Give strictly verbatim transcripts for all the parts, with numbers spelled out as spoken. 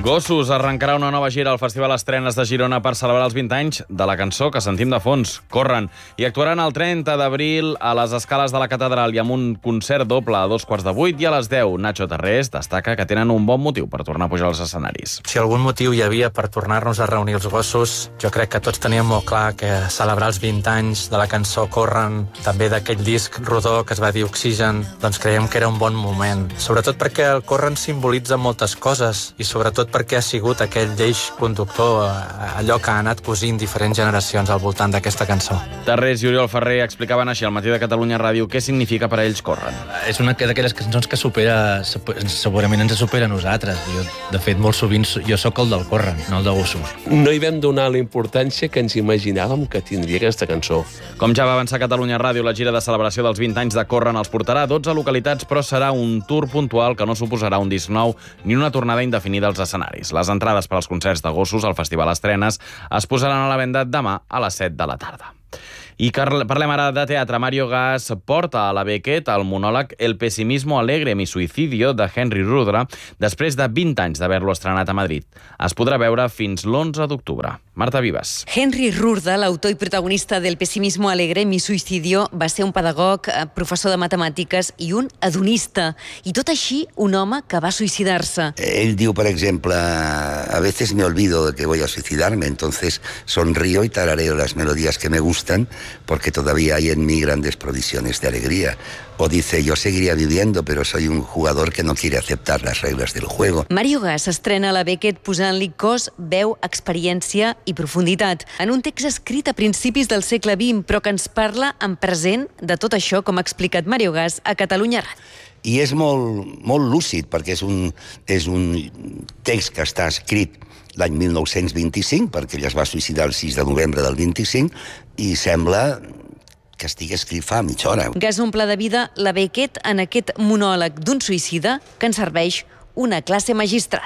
Gossos arrencarà una nova gira al Festival Estrenes de Girona per celebrar els vint anys de la cançó que sentim de fons, Corren, i actuaran el trenta d'abril a les escales de la Catedral i amb un concert doble a dos quarts de vuit i a les deu. Nacho Tarrés destaca que tenen un bon motiu per tornar a pujar als escenaris. Si algun motiu hi havia per tornar-nos a reunir els Gossos, jo crec que tots teníem molt clar que celebrar els vint anys de la cançó Corren, també d'aquell disc rodó que es va dir Oxigen, doncs creiem que era un bon moment. Sobretot perquè el Corren simbolitza moltes coses i sobretot perquè ha sigut aquell eix conductor, allò que ha anat cosint diferents generacions al voltant d'aquesta cançó. Tarrés i Oriol Ferrer explicaven així al Matí de Catalunya Ràdio què significa per a ells Corren. És una d'aquelles cançons que supera, segurament ens supera a nosaltres. Jo, de fet, molt sovint jo sóc el del Corren, no el de Gossos. No hi vam donar la importància que ens imaginàvem que tindria aquesta cançó. Com ja va avançar Catalunya Ràdio, la gira de celebració dels vint anys de Corren els portarà a dotze localitats, però serà un tour puntual que no suposarà un disc nou ni una tornada indefinida als escenaris. Les entrades per als concerts de Gossos al Festival Estrenes es posaran a la venda demà a les set de la tarda. I parlem ara de teatre. Mario Gas porta a la Beckett el monòleg El pesimismo alegre mi suicidio de Henry Rudra després de vint anys d'haver-lo estrenat a Madrid. Es podrà veure fins l'onze d'octubre. Marta Vives. Henry Rudra, l'autor i protagonista del Pesimismo alegre mi suicidio, va ser un pedagog, professor de matemàtiques i un hedonista. I tot així, un home que va suïcidar-se. Él diu, per exemple, a veces me olvido de que voy a suicidarme, entonces sonrío y tarareo las melodías que me gustan porque todavía hay en mí grandes provisiones de alegría. O dice, yo seguiría viviendo, pero soy un jugador que no quiere aceptar las reglas del juego. Mario Gas estrena a la Beckett posant-li cos, veu, experiència i profunditat. En un text escrit a principis del segle vint, però que ens parla en present de tot això, com ha explicat Mario Gas a Catalunya Ràdio. I és molt, molt lúcid, perquè és un, és un text que està escrit l'any mil nou-cents vint-i-cinc, perquè ell es va suïcidar el sis de novembre del vint-i-cinc, i sembla que estigui escrit fa mitja hora. Gas omple de vida la Beckett en aquest monòleg d'un suïcida que ens serveix una classe magistral.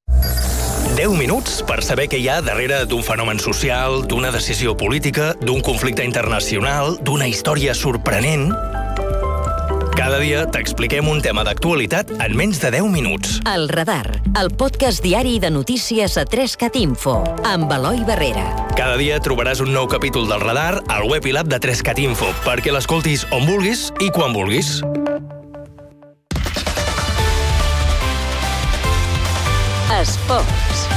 deu minuts per saber què hi ha darrere d'un fenomen social, d'una decisió política, d'un conflicte internacional, d'una història sorprenent. Cada dia t'expliquem un tema d'actualitat en menys de deu minuts. El Radar, el podcast diari de notícies a tres cat info, amb Eloi Barrera. Cada dia trobaràs un nou capítol del Radar al web i l'app de tres cat info, perquè l'escoltis on vulguis i quan vulguis. Esports.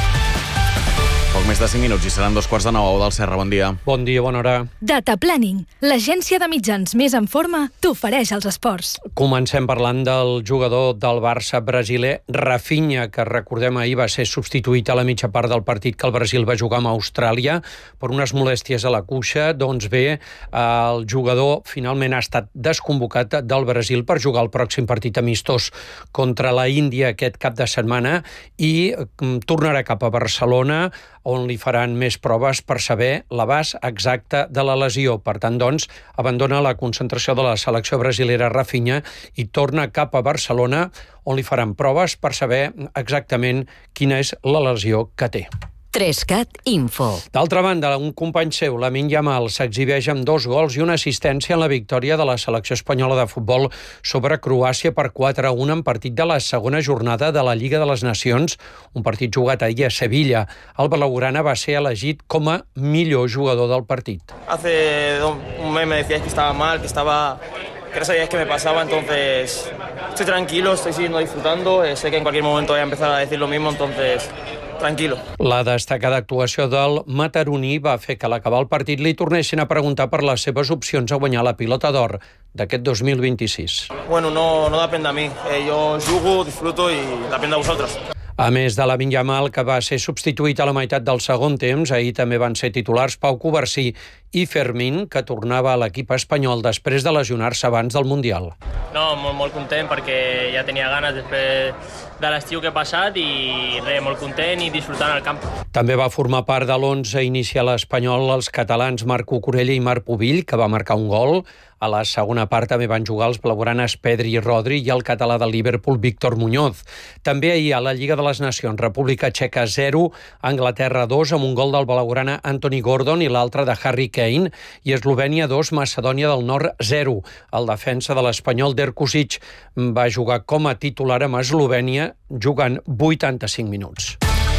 Poc més de cinc minuts i seran dos quarts de nou del Serra. Bon dia. Bon dia, bona hora. Data Planning, l'agència de mitjans més en forma, t'ofereix els esports. Comencem parlant del jugador del Barça brasiler, Rafinha, que recordem ahir va ser substituït a la mitja part del partit que el Brasil va jugar amb Austràlia per unes molèsties a la cuixa. Doncs bé, el jugador finalment ha estat desconvocat del Brasil per jugar el pròxim partit amistós contra la Índia aquest cap de setmana i tornarà cap a Barcelona, on li faran més proves per saber l'abast exacte de la lesió. Per tant, doncs, abandona la concentració de la selecció brasilera Rafinha i torna cap a Barcelona, on li faran proves per saber exactament quina és la lesió que té. tres cat info. D'altra banda, un company seu, Lamine Yamal, s'exhibeix amb dos gols i una assistència en la victòria de la selecció espanyola de futbol sobre Croàcia per quatre a un en partit de la segona jornada de la Lliga de les Nacions, un partit jugat ahir a Sevilla. El blaugrana va ser elegit com a millor jugador del partit. Hace un mes me decíais que estaba mal, que estaba... que no sabíais qué me pasaba, entonces estoy tranquilo, estoy siguiendo disfrutando, eh, sé que en cualquier momento voy a empezar a decir lo mismo, entonces... tranquilo. La destacada actuació del mataroní va fer que a l'acabar el partit li tornessin a preguntar per les seves opcions a guanyar la pilota d'or d'aquest dos mil vint-i-sis. Bueno, no, no depèn de mi. Eh, jo jugo, disfruto i depèn de vosaltres. A més de Lamine Yamal, que va ser substituït a la meitat del segon temps, ahir també van ser titulars Pau Covarsí i Fermín, que tornava a l'equip espanyol després de lesionar-se abans del Mundial. No, molt, molt content perquè ja tenia ganes després de l'estiu que he passat i res, molt content i disfrutant al camp. També va formar part de l'onze inicial espanyol els catalans Marc Cucurella i Marc Pubill, que va marcar un gol. A la segona part també van jugar els blaugranes Pedri i Rodri i el català del Liverpool Víctor Muñoz. També ahir a la Lliga de les Nacions, República Txeca zero, Anglaterra dos, amb un gol del blaugrana Anthony Gordon i l'altre de Harry Kane, i Eslovènia dos, Macedònia del Nord zero. El defensa de l'espanyol Derkusic va jugar com a titular amb Eslovènia jugant vuitanta-cinc minuts.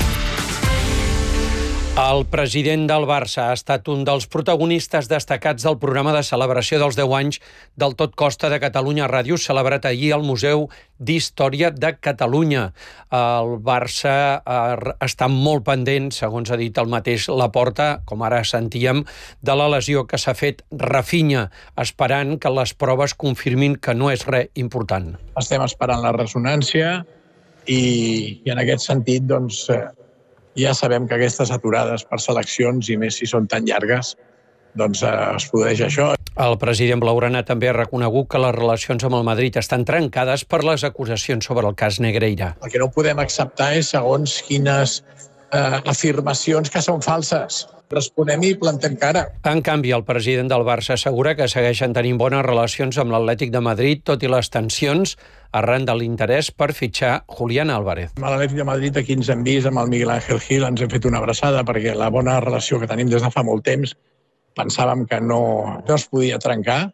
El president del Barça ha estat un dels protagonistes destacats del programa de celebració dels deu anys del Tot Costa de Catalunya Ràdio, celebrat ahir al Museu d'Història de Catalunya. El Barça està molt pendent, segons ha dit el mateix Laporta, com ara sentíem, de la lesió que s'ha fet Rafinha, esperant que les proves confirmin que no és res important. Estem esperant la ressonància i, i en aquest sentit, doncs, ja sabem que aquestes aturades per seleccions, i més si són tan llargues, doncs es produeix això. El president blaugrana també ha reconegut que les relacions amb el Madrid estan trencades per les acusacions sobre el cas Negreira. El que no podem acceptar és segons quines eh, afirmacions que són falses. Responem i plantem cara. En canvi, el president del Barça assegura que segueixen tenint bones relacions amb l'Atlètic de Madrid, tot i les tensions arran de l'interès per fitxar Julián Álvarez. A l'Atlètic de Madrid aquí ens hem vist amb el Miguel Ángel Gil, ens hem fet una abraçada perquè la bona relació que tenim des de fa molt temps pensàvem que no, no es podia trencar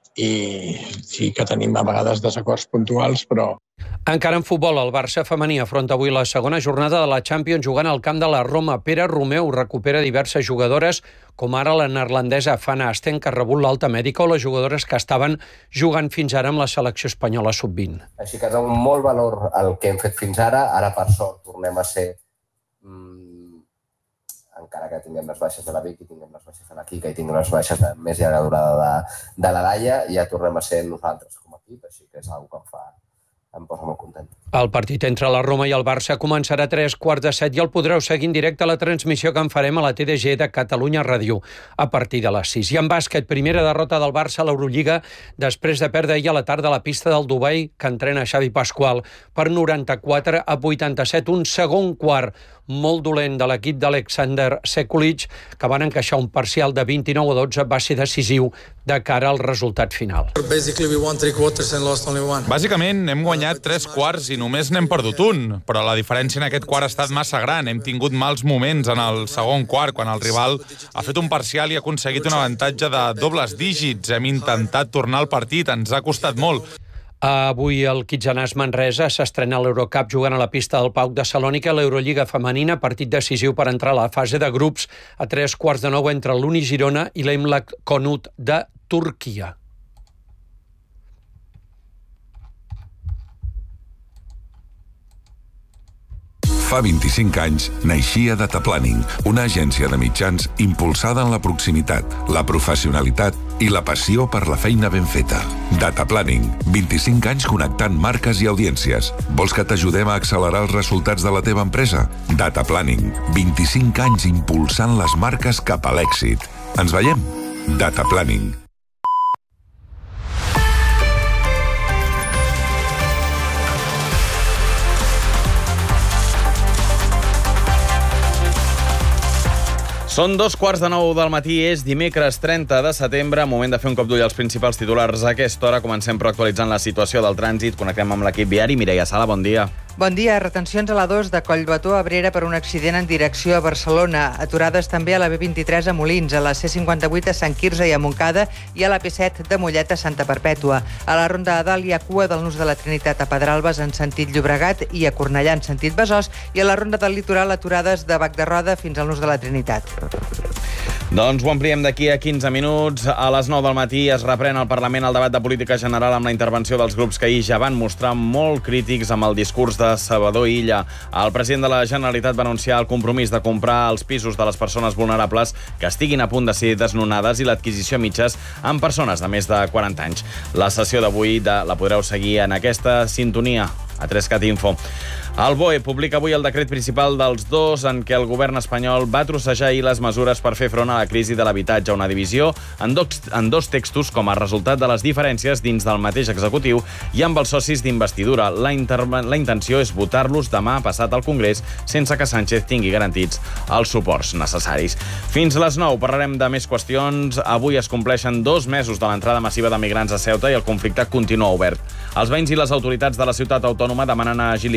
i sí que tenim a vegades desacords puntuals, però... Encara en futbol, el Barça femení afronta avui la segona jornada de la Champions jugant al camp de la Roma. Pere Romeu recupera diverses jugadores, com ara la neerlandesa Fana Asten, que ha rebut l'alta mèdica, o les jugadores que estaven jugant fins ara amb la selecció espanyola sub vint. Així que és un molt valor el que hem fet fins ara. Ara, per sort, tornem a ser... Mmm, encara que tinguem les baixes de la Vicky, tinguem les baixes de la Kika i tinguem les baixes de més llarga durada de, de la Laia, ja tornem a ser nosaltres com a equip, així que és una cosa que em fa... em posa molt content. El partit entre la Roma i el Barça començarà a tres quarts de set i el podreu seguir en directe a la transmissió que en farem a la T D G de Catalunya Ràdio a partir de les sis. I en bàsquet, primera derrota del Barça a l'Eurolliga després de perdre ahir a la tarda a la pista del Dubai que entrena Xavi Pasqual per noranta-quatre a vuitanta-set, un segon quart molt dolent de l'equip d'Alexander Sekulic, que van encaixar un parcial de vint-i-nou a dotze, va ser decisiu de cara al resultat final. Bàsicament hem guanyat tres quarts i només n'hem perdut un, però la diferència en aquest quart ha estat massa gran. Hem tingut mals moments en el segon quart, quan el rival ha fet un parcial i ha aconseguit un avantatge de dobles dígits. Hem intentat tornar al partit, ens ha costat molt. Avui el Kitsanàs Manresa s'estrena a l'Eurocup jugant a la pista del Pauk de Salònica, l'Eurolliga femenina, partit decisiu per entrar a la fase de grups a tres quarts de nou entre l'Uni Girona i l'Emlak Konut de Turquia. Fa vint-i-cinc anys naixia Data Planning, una agència de mitjans impulsada en la proximitat, la professionalitat i la passió per la feina ben feta. Data Planning, vint-i-cinc anys connectant marques i audiències. Vols que t'ajudem a accelerar els resultats de la teva empresa? Data Planning, vint-i-cinc anys impulsant les marques cap a l'èxit. Ens veiem? Data Planning. Són dos quarts de nou del matí, és dimecres trenta de setembre, moment de fer un cop d'ull als principals titulars. A aquesta hora comencem però actualitzant la situació del trànsit. Connectem amb l'equip viari. Mireia Sala, bon dia. Bon dia. Retencions a la dos de Collbató a Abrera per un accident en direcció a Barcelona. Aturades també a la B vint-i-tres a Molins, a la C cinquanta-vuit a Sant Quirze i a Montcada i a la P set de Mollet a Santa Perpètua. A la Ronda de Dalt hi ha cua del Nus de la Trinitat a Pedralbes en sentit Llobregat i a Cornellà en sentit Besòs, i a la Ronda del Litoral aturades de Bac de Roda fins al Nus de la Trinitat. Doncs ho ampliem d'aquí a quinze minuts. A les nou del matí es reprèn al Parlament el debat de política general amb la intervenció dels grups que ahir ja van mostrar molt crítics amb el discurs de Salvador Illa. El president de la Generalitat va anunciar el compromís de comprar els pisos de les persones vulnerables que estiguin a punt de ser desnonades i l'adquisició a mitges amb persones de més de quaranta anys. La sessió d'avui de, la podreu seguir en aquesta sintonia a tres cat info. El B O E publica avui el decret principal dels dos en què el govern espanyol va trossejar ahir les mesures per fer front a la crisi de l'habitatge, una divisió en dos, en dos textos com a resultat de les diferències dins del mateix executiu i amb els socis d'investidura. La, inter... la intenció és votar-los demà passat al Congrés sense que Sánchez tingui garantits els suports necessaris. Fins a les nou parlarem de més qüestions. Avui es compleixen dos mesos de l'entrada massiva de migrants a Ceuta i el conflicte continua obert. Els veïns i les autoritats de la ciutat autònoma demanen agilitzar els tràmits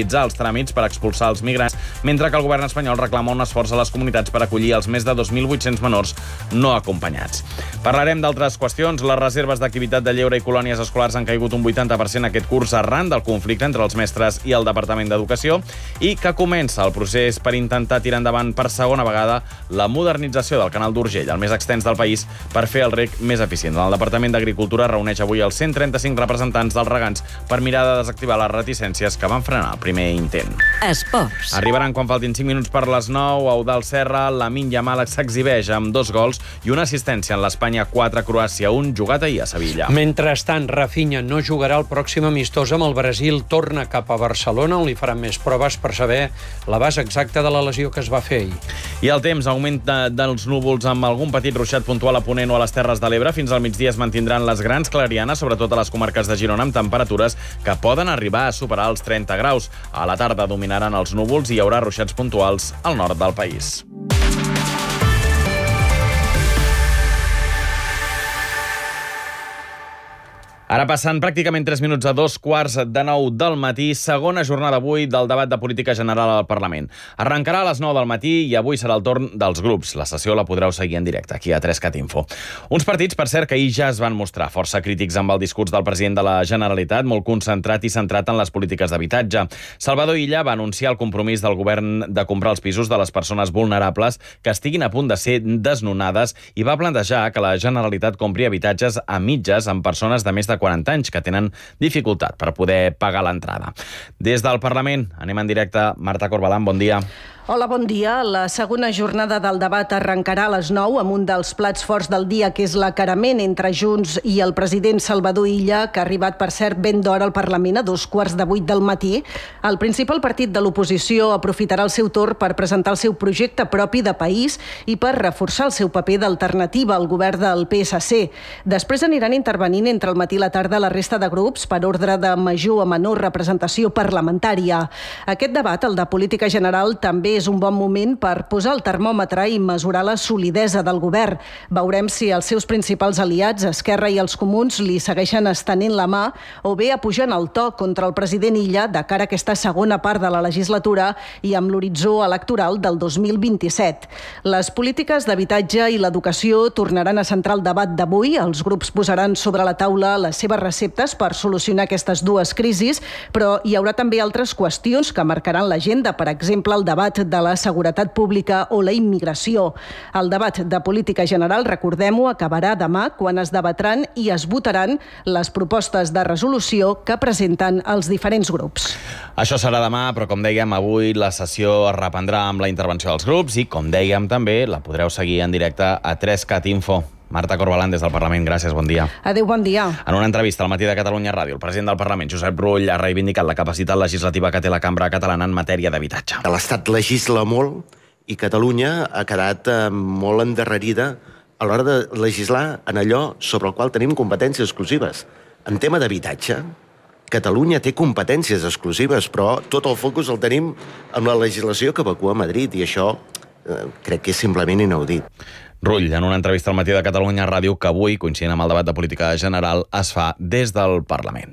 tràmits per expulsar els migrants, mentre que el govern espanyol reclama un esforç a les comunitats per acollir els més de dos mil vuit-cents menors no acompanyats. Parlarem d'altres qüestions. Les reserves d'activitat de lleure i colònies escolars han caigut un vuitanta per cent aquest curs arran del conflicte entre els mestres i el Departament d'Educació i que comença el procés per intentar tirar endavant per segona vegada la modernització del canal d'Urgell, el més extens del país, per fer el reg més eficient. El Departament d'Agricultura reuneix avui els cent trenta-cinc representants dels regants per mirar de desactivar les reticències que van frenar el primer intent. Esports. Arribaran quan faltin cinc minuts per les nou. Eudald Serra, Lamine Yamal s'exhibeix amb dos gols i una assistència en l'Espanya quatre, Croàcia un, jugat ahir a Sevilla. Mentrestant, Rafinha no jugarà el pròxim amistós amb el Brasil, torna cap a Barcelona, on li faran més proves per saber l'abast exacte de la lesió que es va fer ahir. I el temps, augment de, dels núvols amb algun petit ruixat puntual a Ponent o a les Terres de l'Ebre. Fins al migdia es mantindran les grans clarianes, sobretot a les comarques de Girona, amb temperatures que poden arribar a superar els trenta graus. A la tarda dominaran els núvols i hi haurà ruixats puntuals al nord del país. Ara passant pràcticament tres minuts a dos quarts de nou del matí, segona jornada avui del debat de política general al Parlament. Arrencarà a les nou del matí i avui serà el torn dels grups. La sessió la podreu seguir en directe aquí a tres cat info. Uns partits, per cert, que ahir ja es van mostrar força crítics amb el discurs del president de la Generalitat, molt concentrat i centrat en les polítiques d'habitatge. Salvador Illa va anunciar el compromís del govern de comprar els pisos de les persones vulnerables que estiguin a punt de ser desnonades i va plantejar que la Generalitat compri habitatges a mitges amb persones de més de quaranta anys que tenen dificultat per poder pagar l'entrada. Des del Parlament anem en directe. Marta Corbalan, bon dia. Hola, bon dia. La segona jornada del debat arrencarà a les nou amb un dels plats forts del dia, que és l'acarament entre Junts i el president Salvador Illa, que ha arribat, per cert, ben d'hora al Parlament, a dos quarts de vuit del matí. El principal partit de l'oposició aprofitarà el seu torn per presentar el seu projecte propi de país i per reforçar el seu paper d'alternativa al govern del P S C. Després aniran intervenint entre el matí i la tarda la resta de grups per ordre de major a menor representació parlamentària. Aquest debat, el de política general, també és un bon moment per posar el termòmetre i mesurar la solidesa del govern. Veurem si els seus principals aliats, Esquerra i els Comuns, li segueixen estenent la mà o bé apujant el to contra el president Illa de cara a aquesta segona part de la legislatura i amb l'horitzó electoral del dos mil vint-i-set. Les polítiques d'habitatge i l'educació tornaran a centrar el debat d'avui. Els grups posaran sobre la taula les seves receptes per solucionar aquestes dues crisis, però hi haurà també altres qüestions que marcaran l'agenda, per exemple, el debat de la seguretat pública o la immigració. El debat de política general, recordem-ho, acabarà demà quan es debatran i es votaran les propostes de resolució que presenten els diferents grups. Això serà demà, però com dèiem, avui la sessió es reprendrà amb la intervenció dels grups i, com dèiem també, la podreu seguir en directe a tres cat info. Marta Corbalan, des del Parlament, gràcies, bon dia. Adéu, bon dia. En una entrevista al Matí de Catalunya Ràdio, el president del Parlament, Josep Rull, ha reivindicat la capacitat legislativa que té la cambra catalana en matèria d'habitatge. L'Estat legisla molt i Catalunya ha quedat eh, molt endarrerida a l'hora de legislar en allò sobre el qual tenim competències exclusives. En tema d'habitatge, Catalunya té competències exclusives, però tot el focus el tenim amb la legislació que evacua Madrid i això eh, crec que és simplement inaudit. Rull, en una entrevista al Matí de Catalunya Ràdio, que avui, coincidint amb el debat de política general, es fa des del Parlament.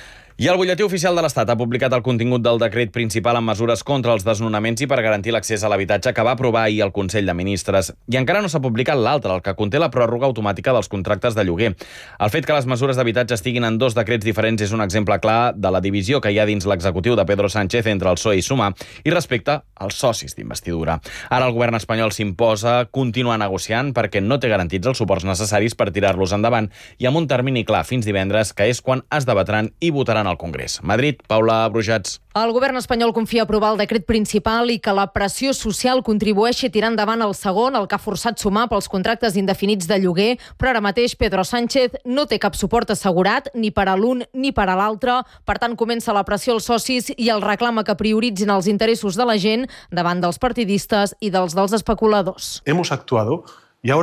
I el butlletí oficial de l'Estat ha publicat el contingut del decret principal amb mesures contra els desnonaments i per garantir l'accés a l'habitatge que va aprovar ahir el Consell de Ministres. I encara no s'ha publicat l'altre, el que conté la pròrroga automàtica dels contractes de lloguer. El fet que les mesures d'habitatge estiguin en dos decrets diferents és un exemple clar de la divisió que hi ha dins l'executiu de Pedro Sánchez entre el P S O E i Sumar i respecte als socis d'investidura. Ara el govern espanyol s'imposa continuar negociant perquè no té garantits els suports necessaris per tirar-los endavant i amb un termini clar fins divendres, que és quan es debatran i votaran al Congrés. Madrid, Paula Brujats. El govern espanyol confia aprovar el decret principal i que la pressió social contribueixi a tirar endavant el segon, el que ha forçat Sumar pels contractes indefinits de lloguer, però ara mateix Pedro Sánchez no té cap suport assegurat ni per a l'un ni per a l'altre. Per tant, comença la pressió als socis i el reclama que prioritzin els interessos de la gent davant dels partidistes i dels dels especuladors. Hemos actuado y ahora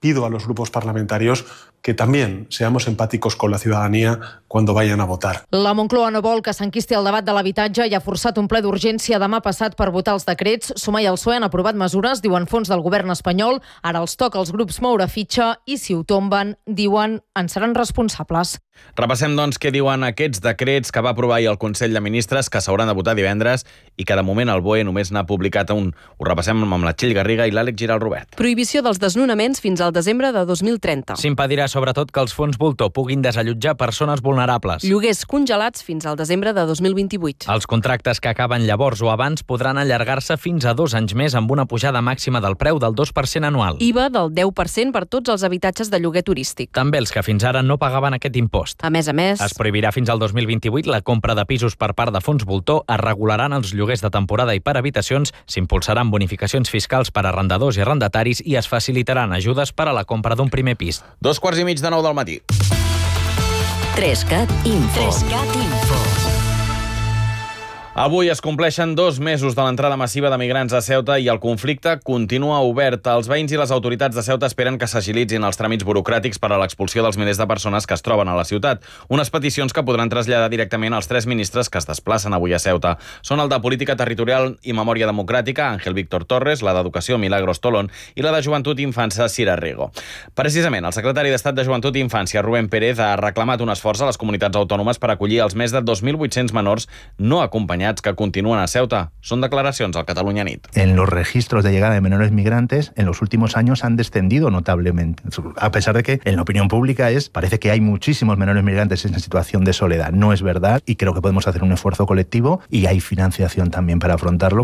pido a los grupos parlamentarios que también seamos empáticos con la ciudadanía cuando vayan a votar. La Moncloa no vol que s'enquisti el debat de l'habitatge i ha forçat un ple d'urgència demà passat per votar els decrets. Sumar i el P S O E han aprovat mesures, diuen fons del govern espanyol. Ara els toca als grups moure fitxa i si ho tomben, diuen, en seran responsables. Repassem, doncs, què diuen aquests decrets que va aprovar ahir el Consell de Ministres, que s'hauran de votar divendres i que de moment el B O E només n'ha publicat un. Ho repassem amb la Txell Garriga i l'Àlex Giral Robert. Prohibició dels desnonaments fins al desembre de dos mil trenta. S'impedirà sobretot que els fons voltor puguin desallotjar persones vulnerables. Lloguers congelats fins al desembre de dos mil vint-i-vuit. Els contractes que acaben llavors o abans podran allargar-se fins a dos anys més amb una pujada màxima del preu del dos per cent anual. I V A del deu per cent per tots els habitatges de lloguer turístic. També els que fins ara no pagaven aquest impost. A més a més... Es prohibirà fins al dos mil vint-i-vuit la compra de pisos per part de fons voltor, es regularan els lloguers de temporada i per habitacions, s'impulsaran bonificacions fiscals per a arrendadors i arrendataris i es facilitaran ajudes per a la compra d'un primer pis. Dos quarts i mig de nou del matí. Trescat Info. Trescat Info. Avui es compleixen dos mesos de l'entrada massiva de migrants a Ceuta i el conflicte continua obert. Els veïns i les autoritats de Ceuta esperen que s'agilitzin els tràmits burocràtics per a l'expulsió dels milers de persones que es troben a la ciutat. Unes peticions que podran traslladar directament als tres ministres que es desplacen avui a Ceuta. Són el de Política Territorial i Memòria Democràtica, Ángel Víctor Torres, la d'Educació, Milagros Tolón, i la de Joventut i Infància, Cira Rigo. Precisament, el secretari d'Estat de Joventut i Infància, Rubén Pérez, ha reclamat un esforç a les comunitats autònomes per acollir els més de dos mil vuit-cents menors no acompanyats que continúan a Ceuta. Son declaracions al Catalunya Nit. En los registros de llegada de menores migrantes, en los últimos años han descendido notablemente. A pesar de que en la opinión pública es, parece que hay muchísimos menores migrantes en situación de soledad. No es verdad y creo que podemos hacer un esfuerzo colectivo y hay financiación también para afrontarlo.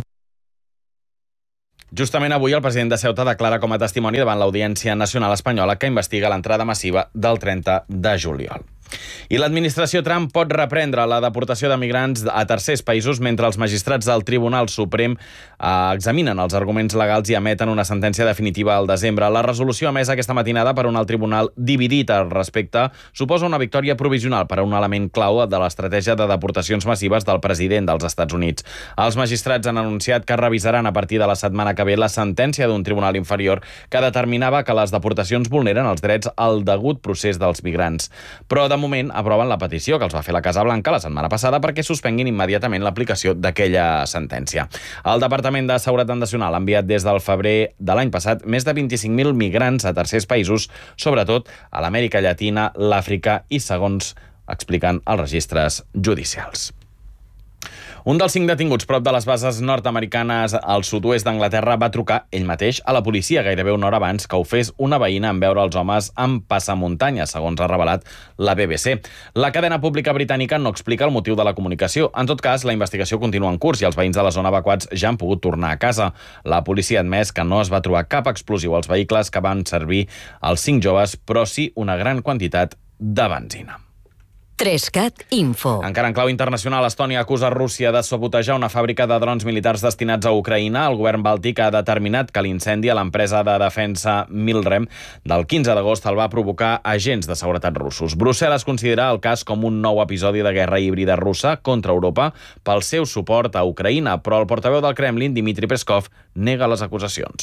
Justament avui el president de Ceuta declara com a testimoni davant l'Audiència Nacional Espanyola que investiga l'entrada massiva del trenta de juliol. I l'administració Trump pot reprendre la deportació de migrants a tercers països mentre els magistrats del Tribunal Suprem eh, examinen els arguments legals i emeten una sentència definitiva al desembre. La resolució emesa aquesta matinada per un alt tribunal dividit al respecte suposa una victòria provisional per a un element clau de l'estratègia de deportacions massives del president dels Estats Units. Els magistrats han anunciat que revisaran a partir de la setmana que ve la sentència d'un tribunal inferior que determinava que les deportacions vulneren els drets al degut procés dels migrants. Però de moment aproven la petició que els va fer la Casa Blanca la setmana passada perquè suspenguin immediatament l'aplicació d'aquella sentència. El Departament de Seguretat Nacional ha enviat des del febrer de l'any passat més de vint-i-cinc mil migrants a tercers països, sobretot a l'Amèrica Llatina, l'Àfrica i segons expliquen els registres judicials. Un dels cinc detinguts prop de les bases nord-americanes al sud-oest d'Anglaterra va trucar ell mateix a la policia gairebé una hora abans que ho fes una veïna en veure els homes en passamuntanya, segons ha revelat la B B C. La cadena pública britànica no explica el motiu de la comunicació. En tot cas, la investigació continua en curs i els veïns de la zona evacuats ja han pogut tornar a casa. La policia ha admès que no es va trobar cap explosiu als vehicles que van servir als cinc joves, però sí una gran quantitat de benzina. Trescat Info. Encara en clau internacional, Estònia acusa Rússia de sabotejar una fàbrica de drons militars destinats a Ucraïna. El govern bàltic ha determinat que l'incendi a l'empresa de defensa Milrem del quinze d'agost el va provocar agents de seguretat russos. Brussel·les considera el cas com un nou episodi de guerra híbrida russa contra Europa pel seu suport a Ucraïna, però el portaveu del Kremlin, Dmitry Peskov, nega les acusacions.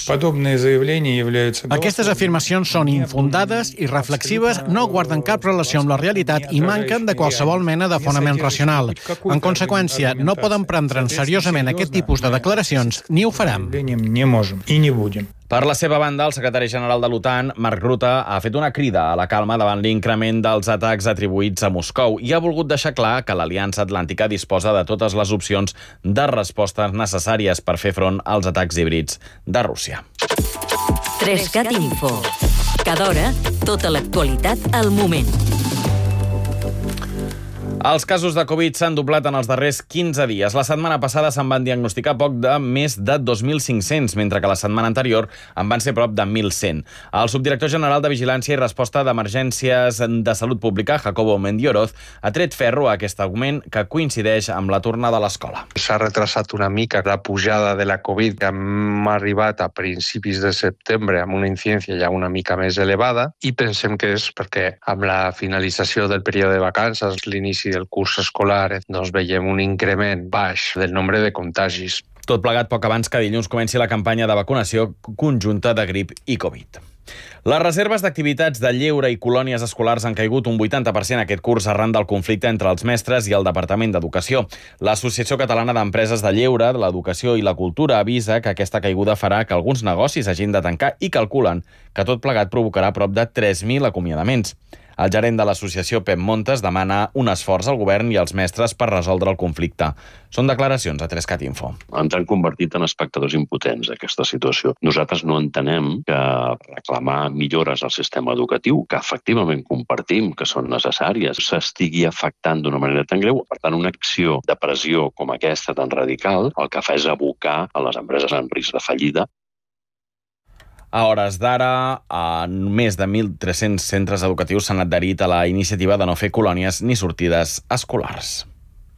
Aquestes afirmacions són infundades i reflexives, no guarden cap relació amb la realitat i manquen de qualsevol mena de fonament racional. En conseqüència, no poden prendre'n seriosament aquest tipus de declaracions, ni ho farem. Per la seva banda, el secretari general de l'OTAN, Mark Rutte, ha fet una crida a la calma davant l'increment dels atacs atribuïts a Moscou i ha volgut deixar clar que l'Aliança Atlàntica disposa de totes les opcions de respostes necessàries per fer front als atacs híbrids de Rússia. Trescat Info. Cada hora, tota l'actualitat al moment. Els casos de Covid s'han doblat en els darrers quinze dies. La setmana passada se'n van diagnosticar poc de més de dos mil cinc-cents, mentre que la setmana anterior en van ser prop de mil cent. El subdirector general de Vigilància i Resposta d'Emergències de Salut Pública, Jacobo Mendioroz, ha tret ferro a aquest augment que coincideix amb la tornada a l'escola. S'ha retrasat una mica la pujada de la Covid, que hem arribat a principis de setembre amb una incidència ja una mica més elevada, i pensem que és perquè amb la finalització del període de vacances, l'inici del curs escolar, doncs veiem un increment baix del nombre de contagis. Tot plegat poc abans que dilluns comenci la campanya de vacunació conjunta de grip i Covid. Les reserves d'activitats de lleure i colònies escolars han caigut un vuitanta per cent aquest curs arran del conflicte entre els mestres i el Departament d'Educació. L'Associació Catalana d'Empreses de Lleure, de l'Educació i la Cultura avisa que aquesta caiguda farà que alguns negocis hagin de tancar i calculen que tot plegat provocarà prop de tres mil acomiadaments. El gerent de l'associació, Pep Montes, demana un esforç al govern i als mestres per resoldre el conflicte. Són declaracions a tres cat info. Ens han convertit en espectadors impotents d'aquesta situació. Nosaltres no entenem que reclamar millores al sistema educatiu, que efectivament compartim que són necessàries, s'estigui afectant d'una manera tan greu. Per tant, una acció de pressió com aquesta tan radical el que fa és abocar a les empreses en risc de fallida. A hores d'ara, a més de mil tres-cents centres educatius s'han adherit a la iniciativa de no fer colònies ni sortides escolars.